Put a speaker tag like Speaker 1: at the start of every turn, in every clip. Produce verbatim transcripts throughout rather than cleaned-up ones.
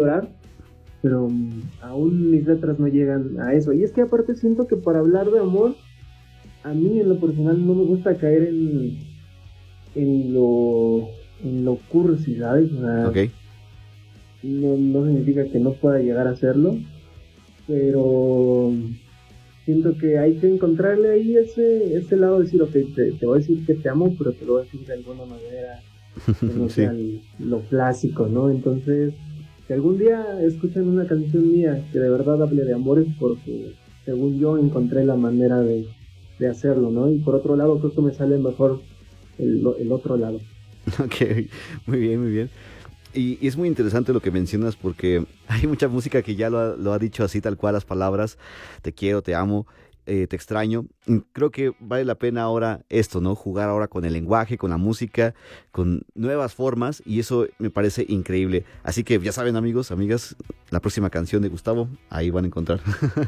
Speaker 1: llorar, pero um, aún mis letras no llegan a eso. Y es que aparte siento que para hablar de amor, a mí en lo personal no me gusta caer en, en lo en lo cursi, ¿sabes? O sea,
Speaker 2: Ok.
Speaker 1: no, no significa que no pueda llegar a hacerlo, pero siento que hay que encontrarle ahí ese, ese lado de decir, ok, te, te voy a decir que te amo, pero te lo voy a decir de alguna manera que no sea
Speaker 2: Sí.
Speaker 1: lo clásico, ¿no? Entonces, si algún día escuchan una canción mía que de verdad hable de amores, porque según yo encontré la manera de, de hacerlo, ¿no? Y por otro lado, creo que me sale mejor el, el otro lado.
Speaker 2: Ok, muy bien, muy bien. Y, y es muy interesante lo que mencionas porque hay mucha música que ya lo ha, lo ha dicho así tal cual las palabras, te quiero, te amo, eh, te extraño. Y creo que vale la pena ahora esto, ¿no? Jugar ahora con el lenguaje, con la música, con nuevas formas y eso me parece increíble. Así que ya saben amigos, amigas, la próxima canción de Gustavo, ahí van a encontrar.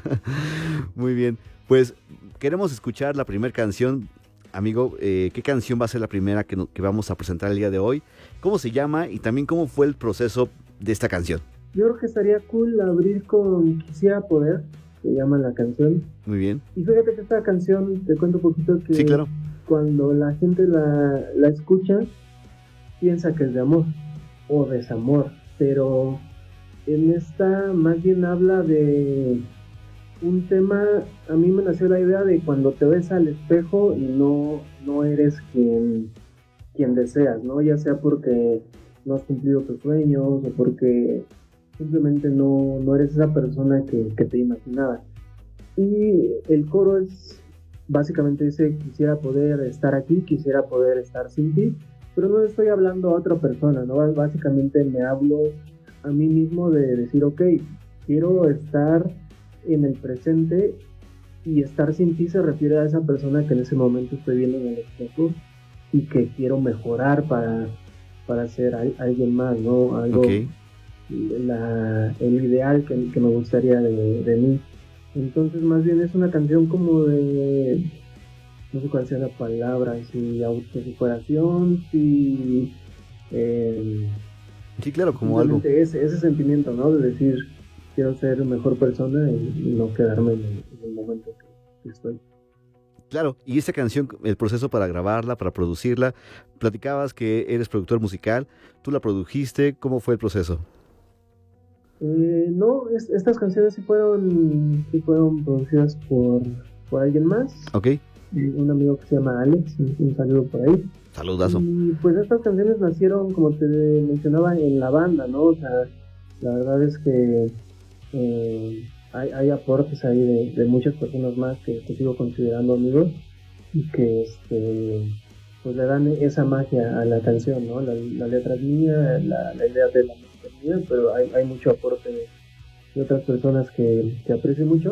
Speaker 2: Muy bien, pues queremos escuchar la primera canción. Amigo, eh, ¿qué canción va a ser la primera que, no- que vamos a presentar el día de hoy? ¿Cómo se llama? Y también cómo fue el proceso de esta canción.
Speaker 1: Yo creo que estaría cool abrir con Quisiera Poder, se llama la canción.
Speaker 2: Muy bien.
Speaker 1: Y fíjate que esta canción, te cuento un poquito
Speaker 2: Sí,
Speaker 1: que
Speaker 2: claro.
Speaker 1: cuando la gente la, la escucha, piensa que es de amor o desamor, pero en esta más bien habla de un tema. A mí me nació la idea de cuando te ves al espejo y no, no eres quien, quien deseas, ¿no? Ya sea porque no has cumplido tus sueños o porque simplemente no, no eres esa persona que, que te imaginabas. Y el coro es, básicamente dice, quisiera poder estar aquí, quisiera poder estar sin ti, pero no estoy hablando a otra persona, ¿no? Básicamente me hablo a mí mismo de decir, ok, quiero estar en el presente y estar sin ti se refiere a esa persona que en ese momento estoy viendo en el espejo y que quiero mejorar para, para ser al, alguien más, ¿no?
Speaker 2: Ok.
Speaker 1: Algo, la, el ideal que, que me gustaría de, de mí. Entonces más bien es una canción como de, no sé cuál sea la palabra, si autosuperación, si eh,
Speaker 2: Sí, claro, como algo.
Speaker 1: simplemente ese, ese sentimiento, ¿no? De decir, quiero ser mejor persona y, y no quedarme en el, en el momento que, que estoy.
Speaker 2: Claro, y esta canción, el proceso para grabarla, para producirla, platicabas que eres productor musical, tú la produjiste, ¿cómo fue el proceso?
Speaker 1: Eh, no, es, estas canciones sí fueron, sí fueron producidas por, por alguien más,
Speaker 2: Ok,
Speaker 1: un amigo que se llama Alex, un, un saludo por ahí.
Speaker 2: saludazo.
Speaker 1: Y pues estas canciones nacieron, como te mencionaba, en la banda, ¿no? O sea, la verdad es que eh, hay, hay aportes ahí de, de muchas personas más que, que sigo considerando amigos y que este, pues le dan esa magia a la canción, ¿no? La, la letra es mía, la, la idea de la música es mía, pero hay, hay mucho aporte de, de otras personas que, que aprecio mucho.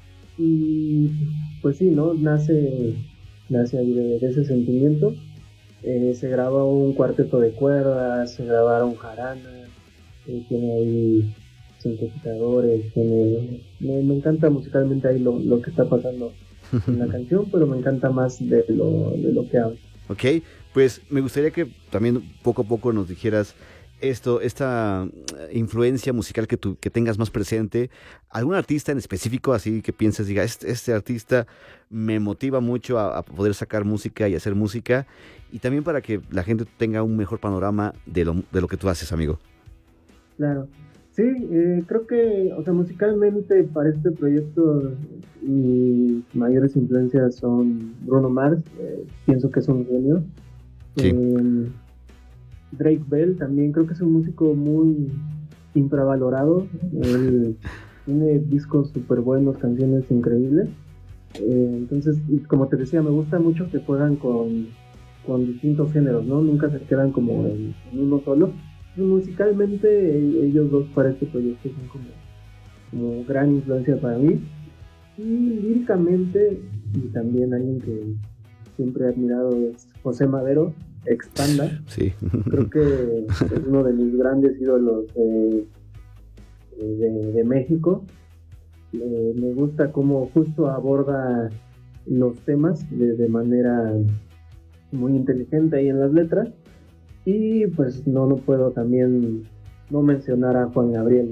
Speaker 1: Y pues sí, ¿no? Nace, nace ahí de, de ese sentimiento. Eh, se grabó un cuarteto de cuerdas, se grabaron jaranas, eh, tiene ahí sintetizadores, tiene... Me, me encanta musicalmente ahí lo, lo que está pasando en la canción, pero me encanta más de lo, de lo que habla.
Speaker 2: Ok, pues me gustaría que también poco a poco nos dijeras esto, esta eh, influencia musical que tú que tengas más presente, algún artista en específico, así que pienses, diga, este, este artista me motiva mucho a, a poder sacar música y hacer música, y también para que la gente tenga un mejor panorama de lo, de lo que tú haces, amigo.
Speaker 1: Claro. Sí, eh, creo que, o sea, musicalmente para este proyecto mis mayores influencias son Bruno Mars, eh, pienso que es un genio.
Speaker 2: Sí,
Speaker 1: Eh, Drake Bell también creo que es un músico muy infravalorado. Él tiene discos súper buenos, canciones increíbles. Eh, entonces, como te decía, me gusta mucho que juegan con, con distintos géneros, ¿no? Nunca se quedan como en, en uno solo. Y musicalmente, eh, ellos dos para este proyecto son como, como gran influencia para mí. Y líricamente, y también alguien que siempre he admirado es José Madero, Expanda.
Speaker 2: sí.
Speaker 1: Creo que es uno de mis grandes ídolos de, de, de México. Eh, me gusta cómo justo aborda los temas de, de manera muy inteligente ahí en las letras. Y pues no, no puedo también no mencionar a Juan Gabriel.